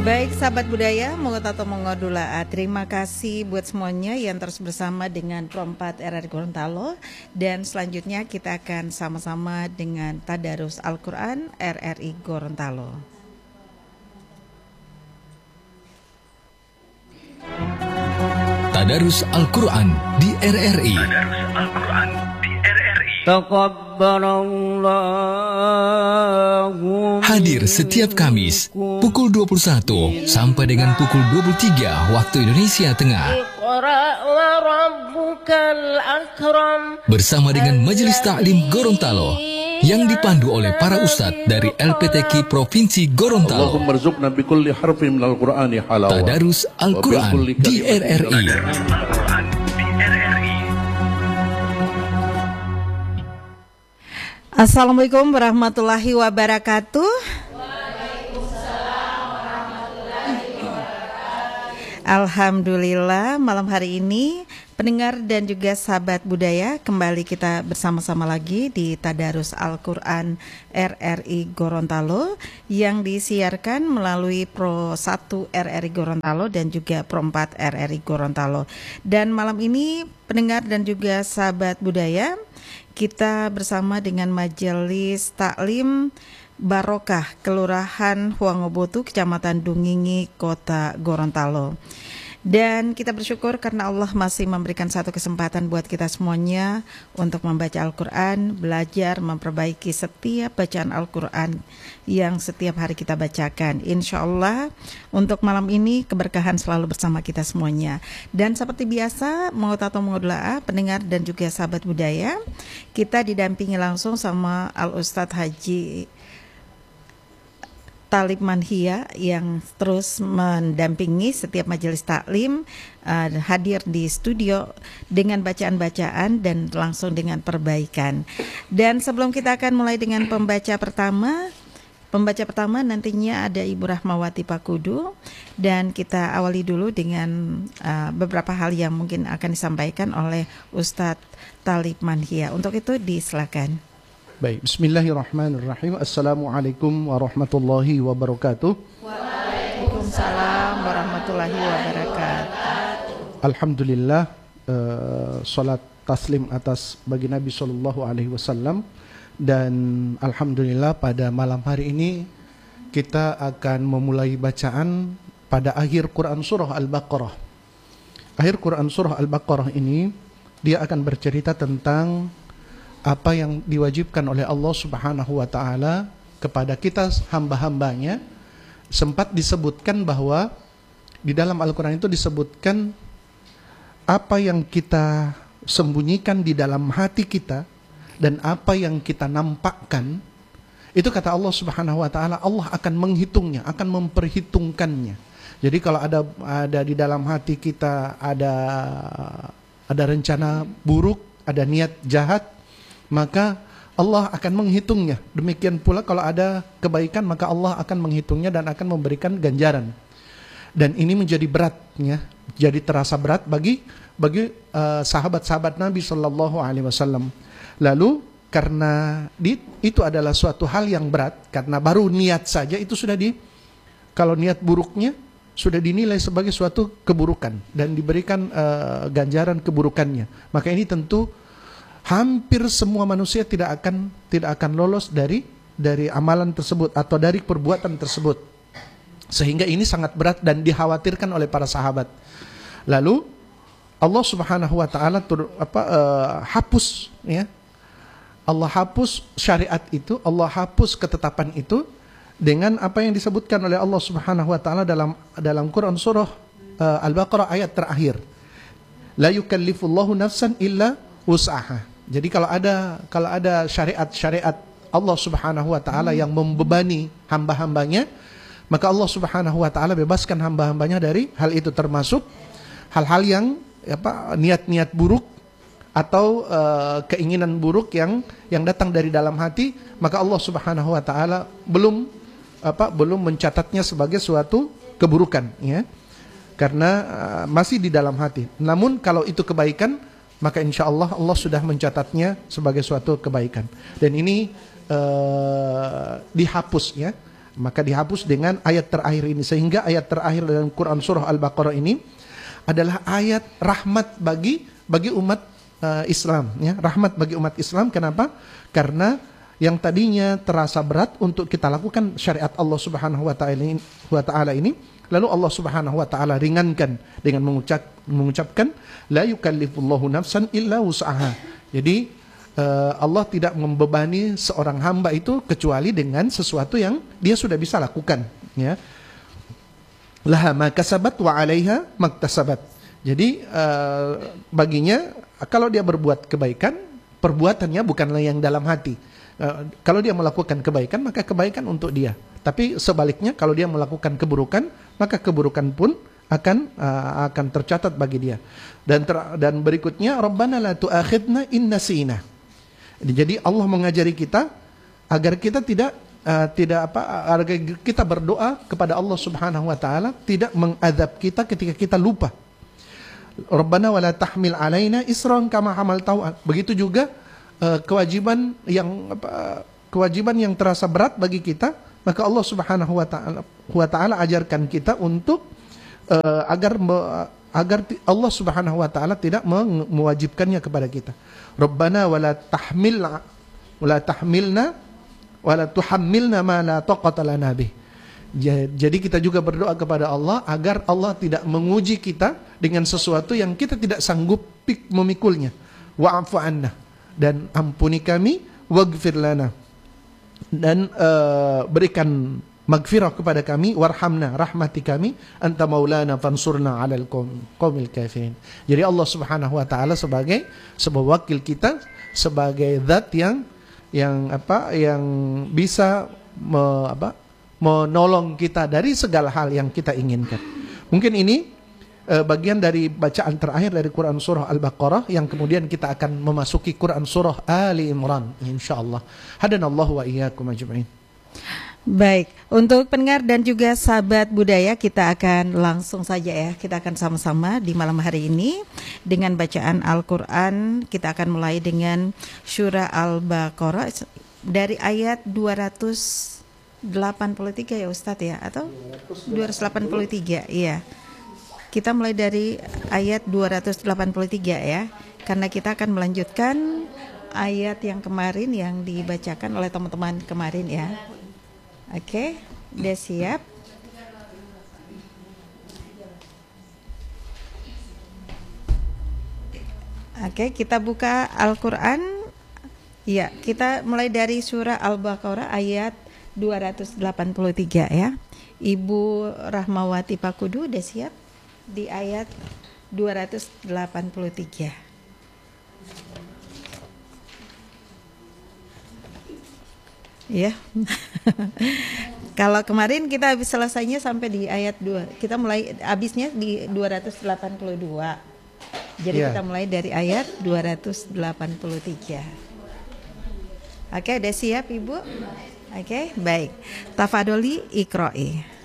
Baik sahabat budaya, Mogotato Mongodula, terima kasih buat semuanya yang terus bersama dengan Pro4 RRI Gorontalo. Dan selanjutnya kita akan sama-sama dengan Tadarus Al-Quran RRI Gorontalo. Tadarus Al-Quran di RRI. Hadir setiap Kamis pukul 21 sampai dengan pukul 23 waktu Indonesia Tengah. Bersama dengan Majelis Ta'lim Gorontalo yang dipandu oleh para ustadz dari LPTQ Provinsi Gorontalo. Tadarus Al-Quran di RRI. Assalamualaikum warahmatullahi wabarakatuh. Alhamdulillah, malam hari ini pendengar dan juga sahabat budaya, kembali kita bersama-sama lagi di Tadarus Al-Quran RRI Gorontalo yang disiarkan melalui Pro 1 RRI Gorontalo dan juga Pro 4 RRI Gorontalo. Dan malam ini pendengar dan juga sahabat budaya, kita bersama dengan Majelis Taklim Barokah Kelurahan Huangobotu, Kecamatan Dungingi, Kota Gorontalo. Dan kita bersyukur karena Allah masih memberikan satu kesempatan buat kita semuanya untuk membaca Al-Quran, belajar, memperbaiki setiap bacaan Al-Quran yang setiap hari kita bacakan. Insya Allah untuk malam ini keberkahan selalu bersama kita semuanya. Dan seperti biasa, Mogotato Mongodula, pendengar dan juga sahabat budaya, kita didampingi langsung sama Al-Ustadz Haji Talib Manhia yang terus mendampingi setiap majelis taklim, hadir di studio dengan bacaan-bacaan dan langsung dengan perbaikan. Dan sebelum kita akan mulai dengan pembaca pertama nantinya ada Ibu Rahmawati Pakudu, dan kita awali dulu dengan beberapa hal yang mungkin akan disampaikan oleh Ustadz Talib Manhia. Untuk itu disilakan. Baik, bismillahirrahmanirrahim. Assalamualaikum warahmatullahi wabarakatuh. Waalaikumsalam warahmatullahi wabarakatuh. Alhamdulillah, salat taslim atas bagi Nabi SAW. Dan alhamdulillah pada malam hari ini kita akan memulai bacaan pada akhir Quran Surah Al-Baqarah. Akhir Quran Surah Al-Baqarah ini dia akan bercerita tentang apa yang diwajibkan oleh Allah Subhanahu wa Ta'ala kepada kita hamba-hambanya. Sempat disebutkan bahwa di dalam Al-Quran itu disebutkan apa yang kita sembunyikan di dalam hati kita dan apa yang kita nampakkan. Itu kata Allah Subhanahu wa Ta'ala, Allah akan menghitungnya, akan memperhitungkannya. Jadi kalau ada di dalam hati kita ada rencana buruk, ada niat jahat, maka Allah akan menghitungnya. Demikian pula kalau ada kebaikan, maka Allah akan menghitungnya dan akan memberikan ganjaran. Dan ini menjadi berat, ya, jadi terasa berat bagi sahabat-sahabat Nabi Sallallahu Alaihi Wasallam. Lalu karena itu adalah suatu hal yang berat, karena baru niat saja itu sudah kalau niat buruknya sudah dinilai sebagai suatu keburukan dan diberikan ganjaran keburukannya. Maka ini tentu hampir semua manusia tidak akan lolos dari amalan tersebut atau dari perbuatan tersebut. Sehingga ini sangat berat dan dikhawatirkan oleh para sahabat. Lalu Allah Subhanahu wa Ta'ala hapus, ya. Allah hapus syariat itu, Allah hapus ketetapan itu dengan apa yang disebutkan oleh Allah Subhanahu wa Ta'ala dalam Quran surah Al-Baqarah ayat terakhir. La yukallifullahu nafsan illa wus'aha. Jadi kalau ada syariat-syariat Allah Subhanahu wa Ta'ala yang membebani hamba-hambanya, maka Allah Subhanahu wa Ta'ala bebaskan hamba-hambanya dari hal itu, termasuk hal-hal yang niat-niat buruk atau keinginan buruk yang datang dari dalam hati, maka Allah Subhanahu wa Ta'ala belum mencatatnya sebagai suatu keburukan, ya. Karena masih di dalam hati. Namun kalau itu kebaikan, maka insya Allah Allah sudah mencatatnya sebagai suatu kebaikan. Dan ini dihapus, ya. Maka dihapus dengan ayat terakhir ini, sehingga ayat terakhir dalam Quran surah Al-Baqarah ini adalah ayat rahmat bagi umat Islam, ya, rahmat bagi umat Islam. Kenapa? Karena yang tadinya terasa berat untuk kita lakukan syariat Allah Subhanahu wa taala ini, lalu Allah Subhanahu wa taala ringankan dengan mengucapkan la yukallifullahu nafsan illa wus'aha. Jadi Allah tidak membebani seorang hamba itu kecuali dengan sesuatu yang dia sudah bisa lakukan, ya. Laha ma kasabat wa 'alaiha maktasabat. Jadi baginya kalau dia berbuat kebaikan, perbuatannya bukanlah yang dalam hati. Kalau dia melakukan kebaikan, maka kebaikan untuk dia. Tapi sebaliknya, kalau dia melakukan keburukan, maka keburukan pun akan tercatat bagi dia. Dan berikutnya, Rabbana la tu'akhidna in nasina. Jadi Allah mengajari kita agar kita agar kita berdoa kepada Allah Subhanahu wa taala tidak mengadab kita ketika kita lupa. Rabbana wala tahmil alaina isran kama hamaltahu. Begitu juga kewajiban yang terasa berat bagi kita, maka Allah Subhanahu wa taala ajarkan kita untuk agar Allah Subhanahu wa taala tidak mewajibkannya kepada kita. Rabbana wala tahmilna wala tuhammilna ma la taqata lana bih. Jadi kita juga berdoa kepada Allah agar Allah tidak menguji kita dengan sesuatu yang kita tidak sanggup memikulnya. Wa'fu anna, dan ampuni kami, waghfir lana, dan berikan magfirah kepada kami, warhamna, rahmati kami, anta maulana fansurna 'alal qaumil kafirin. Jadi Allah Subhanahu wa taala sebagai sebuah wakil kita, sebagai zat yang bisa menolong kita dari segala hal yang kita inginkan. Mungkin ini bagian dari bacaan terakhir dari Quran surah Al-Baqarah, yang kemudian kita akan memasuki Quran surah Ali Imran insyaallah. Hadanallahu wa iyyakum ajma'in. Baik, untuk pendengar dan juga sahabat budaya, kita akan langsung saja ya, kita akan sama-sama di malam hari ini dengan bacaan Al-Quran. Kita akan mulai dengan surah Al-Baqarah dari ayat 283 ya Ustadz ya, atau 283, iya. Kita mulai dari ayat 283 ya, karena kita akan melanjutkan ayat yang kemarin yang dibacakan oleh teman-teman kemarin ya. Oke, udah siap? Oke, kita buka Al-Quran. Ya, kita mulai dari surah Al-Baqarah ayat 283 ya. Ibu Rahmawati Pakudu udah siap di ayat 283. Ya. Kalau kemarin kita habis selesainya sampai di ayat 2. Kita mulai habisnya di 282. Jadi kita mulai dari ayat 283. Oke, udah siap Ibu? Oke, baik. Tafadholi iqra'i.